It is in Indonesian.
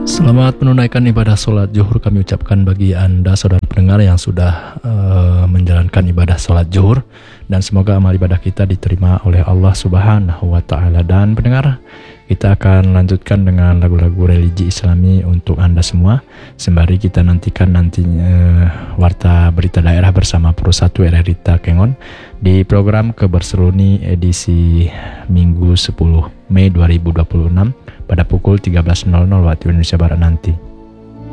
Selamat menunaikan ibadah sholat zuhur kami ucapkan bagi Anda saudara pendengar yang sudah menjalankan ibadah sholat zuhur, dan semoga amal ibadah kita diterima oleh Allah Subhanahu wa Ta'ala. Dan pendengar, kita akan lanjutkan dengan lagu-lagu religi Islami untuk Anda semua sembari kita nantikan warta berita daerah bersama Pro 1 RRI Rita Kengon di program Keberseruni edisi Minggu 10 Mei 2026 pada pukul 13.00 waktu Indonesia Barat nanti.